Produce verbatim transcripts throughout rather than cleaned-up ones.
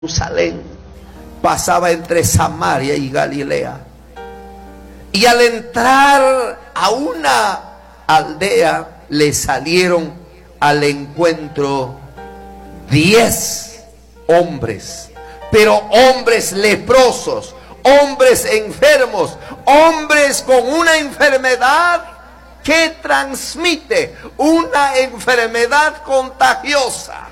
Jerusalén, pasaba entre Samaria y Galilea. Y al entrar a una aldea, le salieron al encuentro diez hombres, pero hombres leprosos, hombres enfermos, hombres con una enfermedad que transmite, una enfermedad contagiosa.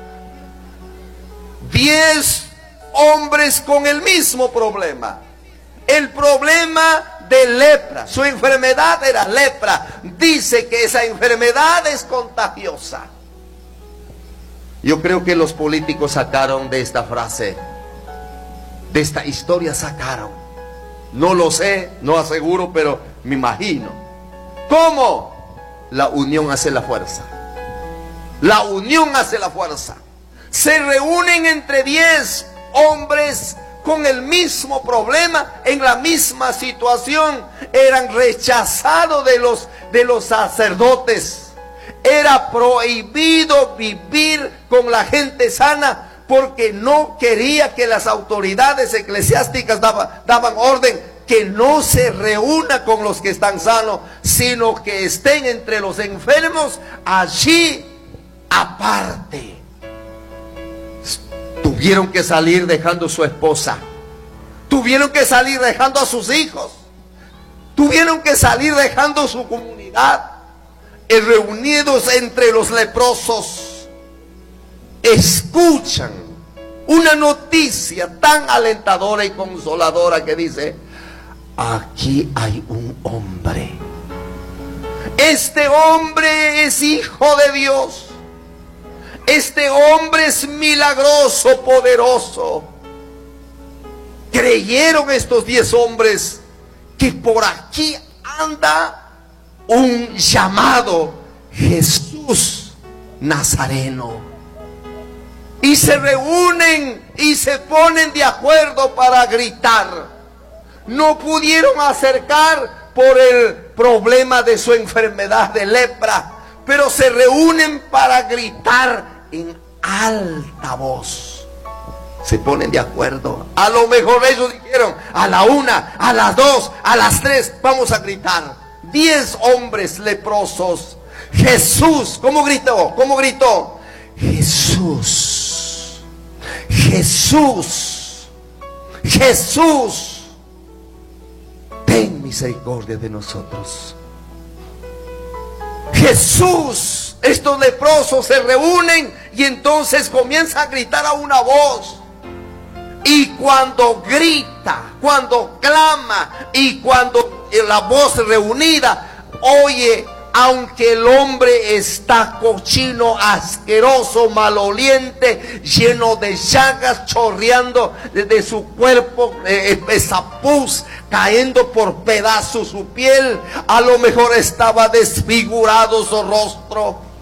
Diez hombres con el mismo problema, el problema de lepra. Su enfermedad era lepra. Dice que esa enfermedad es contagiosa. Yo creo que los políticos sacaron de esta frase, de esta historia sacaron, no lo sé, no aseguro, pero me imagino. ¿Cómo? La unión hace la fuerza. La unión hace la fuerza. Se reúnen entre diez hombres con el mismo problema, en la misma situación. Eran rechazados de los, de los sacerdotes. Era prohibido vivir con la gente sana, porque no quería que las autoridades eclesiásticas daban, daban orden que no se reúna con los que están sanos, sino que estén entre los enfermos allí aparte. Tuvieron que salir dejando su esposa, tuvieron que salir dejando a sus hijos, tuvieron que salir dejando su comunidad, y reunidos entre los leprosos, escuchan una noticia tan alentadora y consoladora que dice: aquí hay un hombre, este hombre es hijo de Dios. Este hombre es milagroso, poderoso. Creyeron estos diez hombres que por aquí anda un llamado Jesús Nazareno. Y se reúnen y se ponen de acuerdo para gritar. No pudieron acercar por el problema de su enfermedad de lepra, pero se reúnen para gritar en alta voz. Se ponen de acuerdo. A lo mejor ellos dijeron: a la una, a las dos, a las tres, vamos a gritar. Diez hombres leprosos. Jesús, ¿cómo gritó? ¿Cómo gritó? Jesús, Jesús, Jesús, ten misericordia de nosotros. Jesús. Estos leprosos se reúnen y entonces comienza a gritar a una voz. Y cuando grita, cuando clama y cuando la voz reunida, oye, aunque el hombre está cochino, asqueroso, maloliente, lleno de llagas, chorreando de su cuerpo, eh, esa pus cayendo por pedazos su piel, a lo mejor estaba desfigurado su rostro.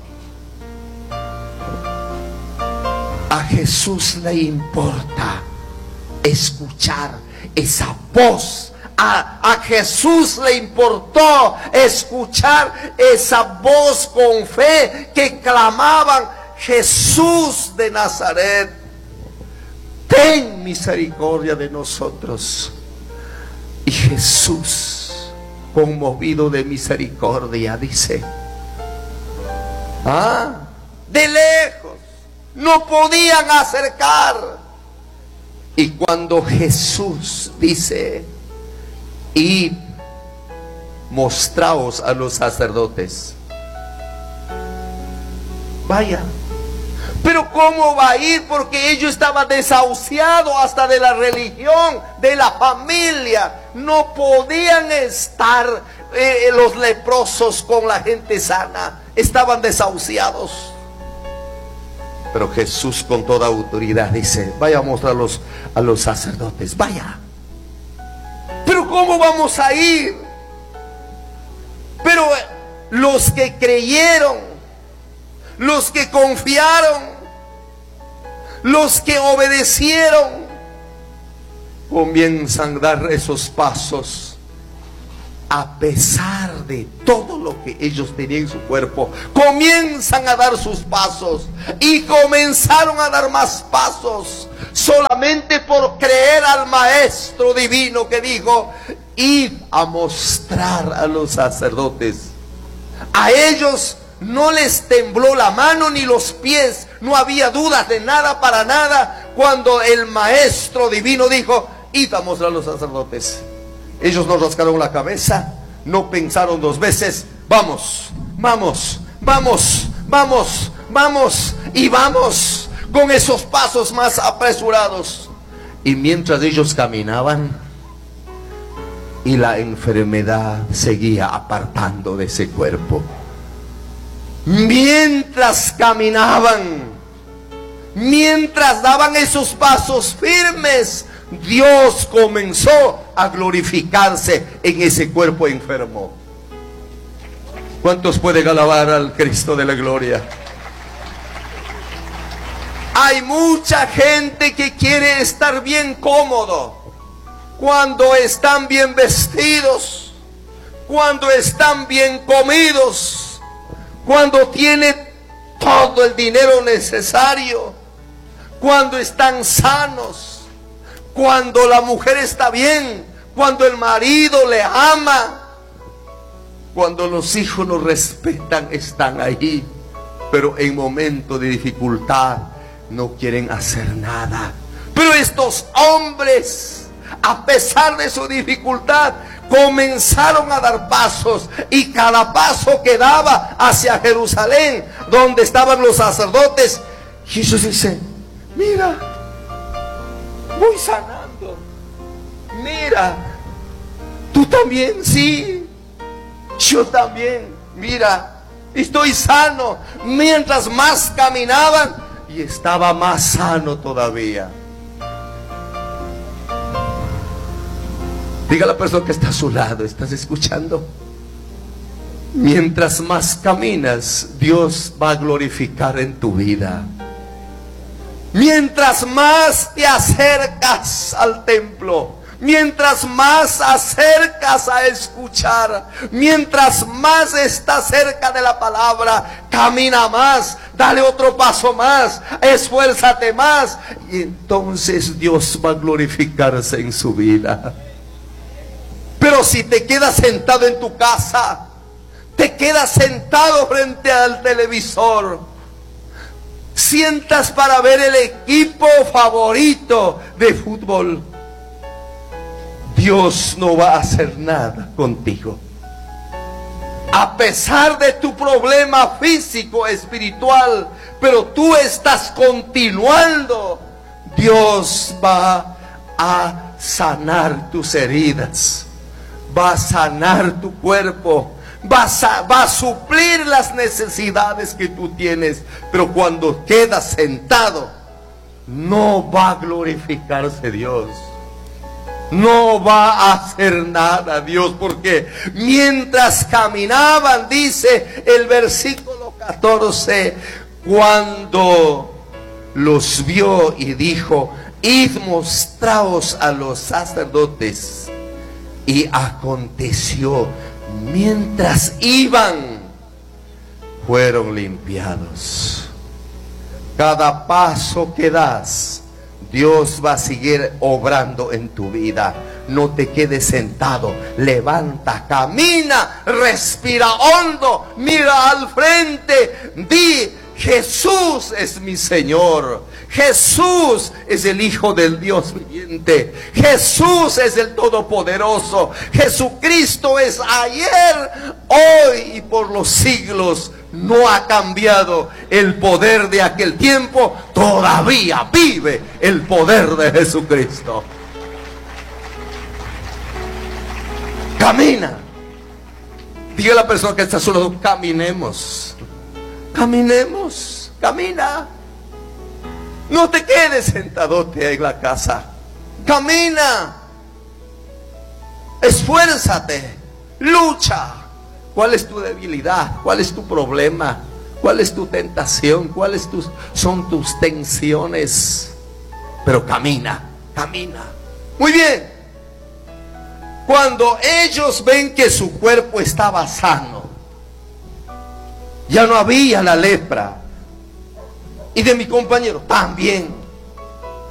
A Jesús le importa escuchar esa voz. A, a Jesús le importó escuchar esa voz con fe que clamaban: Jesús de Nazaret, ten misericordia de nosotros. Y Jesús, conmovido de misericordia, dice: ah, de lejos no podían acercar. Y cuando Jesús dice: y mostraos a los sacerdotes, vaya. Pero ¿cómo va a ir? Porque ellos estaban desahuciados hasta de la religión, de la familia. No podían estar eh, los leprosos con la gente sana. Estaban desahuciados. Pero Jesús, con toda autoridad, dice: vaya a mostrarlos a los sacerdotes, vaya. Pero ¿cómo vamos a ir? Pero los que creyeron, los que confiaron, los que obedecieron, comienzan a dar esos pasos a pesar de todo lo que ellos tenían en su cuerpo, comienzan a dar sus pasos y comenzaron a dar más pasos. solamente por creer al maestro divino que dijo: id a mostrar a los sacerdotes. A ellos no les tembló la mano ni los pies, no había dudas de nada para nada cuando el maestro divino dijo: id a mostrar a los sacerdotes. Ellos no rascaron la cabeza, no pensaron dos veces. Vamos, vamos, vamos, vamos, vamos y vamos, con esos pasos más apresurados. Y mientras ellos caminaban, y la enfermedad seguía apartando de ese cuerpo. Mientras caminaban, mientras daban esos pasos firmes, Dios comenzó a glorificarse en ese cuerpo enfermo. ¿Cuántos pueden alabar al Cristo de la gloria? Hay mucha gente que quiere estar bien cómodo, cuando están bien vestidos, cuando están bien comidos, cuando tienen todo el dinero necesario, cuando están sanos, cuando la mujer está bien, cuando el marido le ama, cuando los hijos lo respetan, están ahí. Pero en momentos de dificultad no quieren hacer nada. Pero estos hombres, a pesar de su dificultad, comenzaron a dar pasos, y cada paso que daba hacia Jerusalén, donde estaban los sacerdotes, Jesús dice: mira, voy sanando. Mira, tú también, sí, yo también. Mira, estoy sano. Mientras más caminaban, y estaba más sano todavía. Diga a la persona que está a su lado: ¿estás escuchando? Mientras más caminas, Dios va a glorificar en tu vida. Mientras más te acercas al templo, mientras más acercas a escuchar, mientras más estás cerca de la palabra, camina más, dale otro paso más, esfuérzate más, y entonces Dios va a glorificarse en su vida. Pero si te quedas sentado en tu casa, te quedas sentado frente al televisor, sientas para ver el equipo favorito de fútbol, Dios no va a hacer nada contigo. A pesar de tu problema físico, espiritual, pero tú estás continuando, Dios va a sanar tus heridas, va a sanar tu cuerpo, va a, va a suplir las necesidades que tú tienes. Pero cuando quedas sentado, no va a glorificarse Dios, no va a hacer nada Dios, porque mientras caminaban, dice el versículo catorce, cuando los vio y dijo: id, mostraos a los sacerdotes. Y aconteció, mientras iban, fueron limpiados. Cada paso que das, Dios va a seguir obrando en tu vida. No te quedes sentado, levanta, camina, respira hondo, mira al frente, di: Jesús es mi Señor, Jesús es el Hijo del Dios viviente, Jesús es el Todopoderoso, Jesucristo es ayer, hoy y por los siglos. No ha cambiado el poder de aquel tiempo, todavía vive el poder de Jesucristo. Camina. Diga a la persona que está a su lado: caminemos. Caminemos, camina. No te quedes sentadote en la casa. Camina. Esfuérzate. Lucha. ¿Cuál es tu debilidad? ¿Cuál es tu problema? ¿Cuál es tu tentación? ¿Cuáles tus, son tus tensiones? Pero camina, camina. Muy bien. Cuando ellos ven que su cuerpo estaba sano, ya no había la lepra, y de mi compañero también,